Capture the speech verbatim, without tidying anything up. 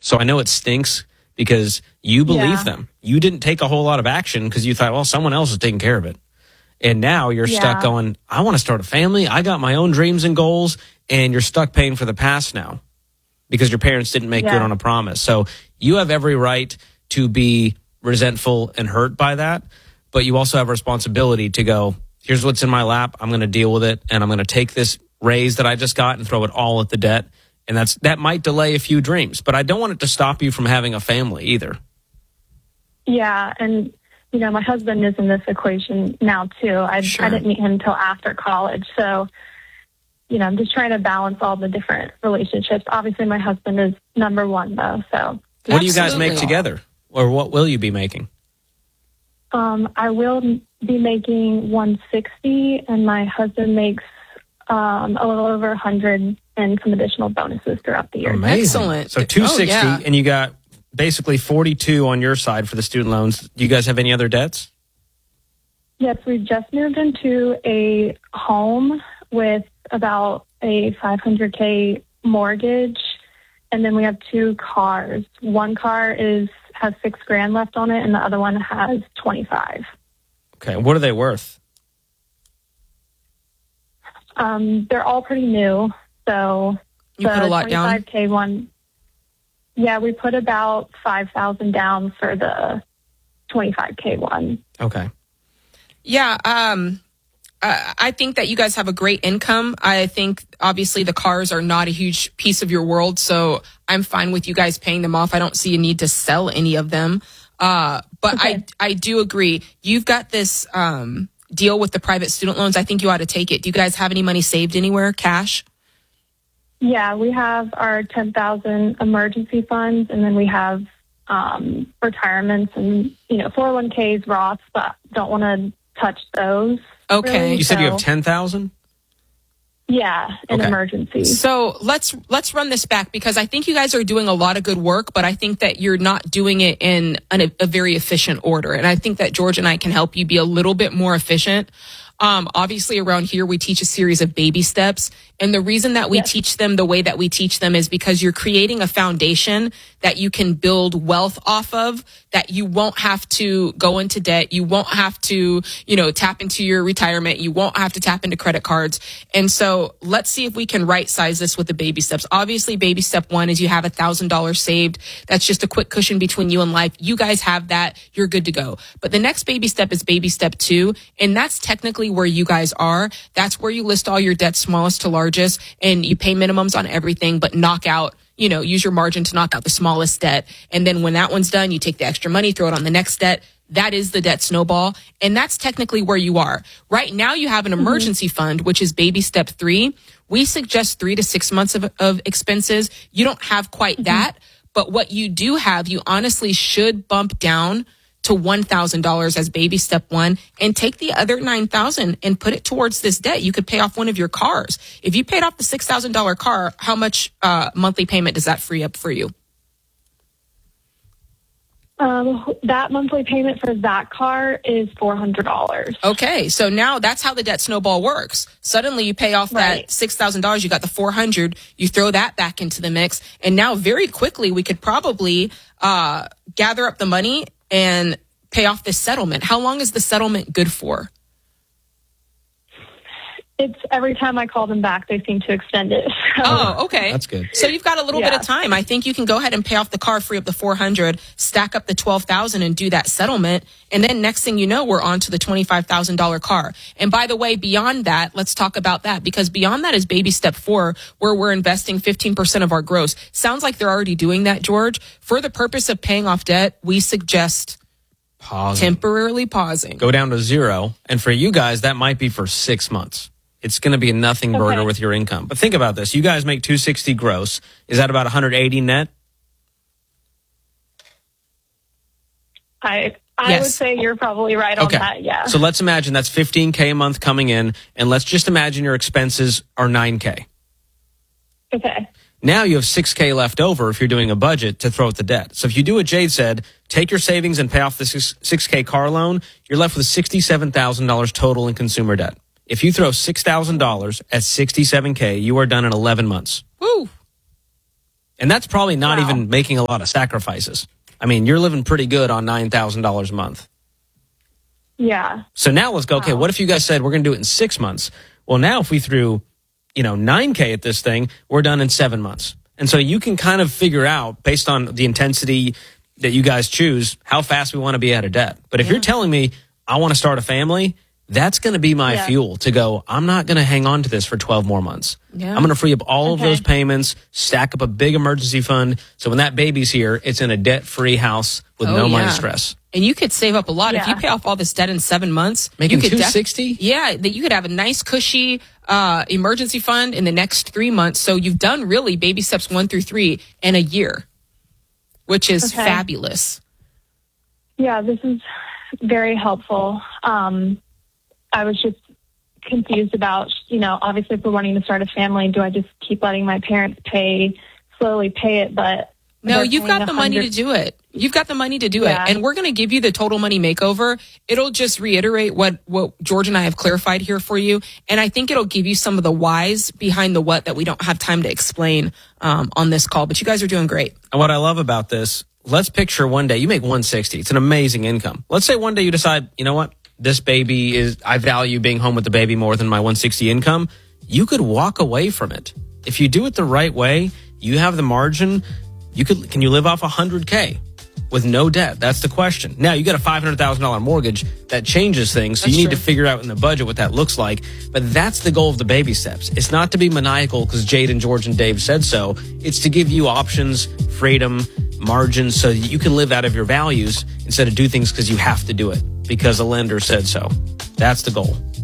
So I know it stinks because you believe Yeah. them. You didn't take a whole lot of action because you thought, well, someone else is taking care of it. And now you're Yeah. stuck going, I want to start a family. I got my own dreams and goals. And you're stuck paying for the past now because your parents didn't make Yeah. good on a promise. So you have every right to be resentful and hurt by that. But you also have a responsibility to go, here's what's in my lap. I'm going to deal with it. And I'm going to take this raise that I just got and throw it all at the debt. And that's that might delay a few dreams. But I don't want it to stop you from having a family either. Yeah, and you know, my husband is in this equation now too. I, Sure. I didn't meet him until after college, so you know, I'm just trying to balance all the different relationships. Obviously, my husband is number one, though. So, What do you guys Absolutely. make together, or what will you be making? um, I will be making one hundred sixty, and my husband makes um, a little over one hundred, and some additional bonuses throughout the year. Amazing. Excellent. So two sixty, Oh, yeah. and you got basically forty-two on your side for the student loans. Do you guys have any other debts? Yes, we just moved into a home with about a five hundred K mortgage, and then we have two cars. One car is has six grand left on it, and the other one has twenty-five. Okay, what are they worth? Um, they're all pretty new, so You the put a lot down? twenty-five K one. Yeah, we put about five thousand down for the twenty-five K one. Okay. Yeah, um, I I think that you guys have a great income. I think obviously the cars are not a huge piece of your world, so I'm fine with you guys paying them off. I don't see a need to sell any of them. Uh, but Okay. I I do agree. You've got this um, deal with the private student loans. I think you ought to take it. Do you guys have any money saved anywhere, cash? Yeah, we have our ten thousand emergency funds, and then we have um, retirements and you know four oh one Ks, Roths, but don't want to touch those. Okay. really, You said you have so- ten thousand? Yeah, an Okay. emergency. So let's let's run this back because I think you guys are doing a lot of good work, but I think that you're not doing it in an, a very efficient order. And I think that George and I can help you be a little bit more efficient. Um, obviously, around here, we teach a series of baby steps. And the reason that we Yes. teach them the way that we teach them is because you're creating a foundation that you can build wealth off of, that you won't have to go into debt. You won't have to, you know, tap into your retirement. You won't have to tap into credit cards. And so let's see if we can right size this with the baby steps. Obviously, baby step one is you have a thousand dollars saved. That's just a quick cushion between you and life. You guys have that. You're good to go. But the next baby step is baby step two. And that's technically where you guys are. That's where you list all your debts, smallest to largest, and you pay minimums on everything, but knock out, you know, use your margin to knock out the smallest debt. And then when that one's done, you take the extra money, throw it on the next debt. That is the debt snowball. And that's technically where you are. Right now, you have an emergency fund, which is baby step three. We suggest three to six months of, of expenses. You don't have quite that, but what you do have, you honestly should bump down to one thousand dollars as baby step one and take the other nine thousand dollars and put it towards this debt. You could pay off one of your cars. If you paid off the six thousand dollars car, how much uh, monthly payment does that free up for you? Um, that monthly payment for that car is four hundred dollars. Okay, so now that's how the debt snowball works. Suddenly you pay off that Right. six thousand dollars, you got the four hundred dollars, you throw that back into the mix, and now very quickly we could probably uh, gather up the money and pay off this settlement. How long is the settlement good for? It's every time I call them back, they seem to extend it. So, Oh, okay. That's good. So you've got a little bit Yeah. of time. I think you can go ahead and pay off the car, free up the four hundred, stack up the twelve thousand and do that settlement. And then next thing you know, we're on to the twenty-five thousand dollars car. And by the way, beyond that, let's talk about that because beyond that is baby step four, where we're investing fifteen percent of our gross. Sounds like they're already doing that, George. For the purpose of paying off debt, we suggest Pause. temporarily pausing. Go down to zero. And for you guys, that might be for six months. It's going to be a nothing burger Okay. with your income. But think about this. You guys make two hundred sixty gross. Is that about one hundred eighty net? I I Yes. would say you're probably right on that. Yeah. So let's imagine that's fifteen K a month coming in. And let's just imagine your expenses are nine K. Okay. Now you have six K left over if you're doing a budget to throw at the debt. So if you do what Jade said, take your savings and pay off the six K car loan, you're left with sixty-seven thousand dollars total in consumer debt. If you throw six thousand dollars at sixty-seven K, you are done in eleven months. Woo. And that's probably not Wow. even making a lot of sacrifices. I mean, you're living pretty good on nine thousand dollars a month. Yeah. So now let's go, okay, Wow. what if you guys said we're going to do it in six months? Well, now if we threw, you know, nine K at this thing, we're done in seven months. And so you can kind of figure out, based on the intensity that you guys choose, how fast we want to be out of debt. But if Yeah. you're telling me I want to start a family, that's going to be my Yeah. fuel to go, I'm not going to hang on to this for twelve more months. Yeah. I'm going to free up all of Okay. those payments, stack up a big emergency fund. So when that baby's here, it's in a debt-free house with Oh, no money yeah. stress. And you could save up a lot if Yeah. you pay off all this debt in seven months. Making you could two sixty? Yeah, that you could have a nice cushy uh, emergency fund in the next three months. So you've done really baby steps one through three in a year, which is Okay. fabulous. Yeah, this is very helpful. Um, I was just confused about, you know, obviously if we're wanting to start a family, do I just keep letting my parents pay, slowly pay it? But No, they're you've paying got the a money to hundred- do it. You've got the money to do Yeah. it. And we're going to give you the total money makeover. It'll just reiterate what, what George and I have clarified here for you. And I think it'll give you some of the whys behind the what that we don't have time to explain um, on this call. But you guys are doing great. And what I love about this, let's picture one day you make one sixty. It's an amazing income. Let's say one day you decide, you know what? This baby is, I value being home with the baby more than my one sixty income. You could walk away from it. If you do it the right way, you have the margin. You could, can you live off one hundred K with no debt? That's the question. Now you got a five hundred thousand dollars mortgage. That changes things. So That's you need true. to figure out in the budget what that looks like. But that's the goal of the baby steps. It's not to be maniacal because Jade and George and Dave said so. It's to give you options, freedom, margins so that you can live out of your values instead of do things because you have to do it because a lender said so. That's the goal.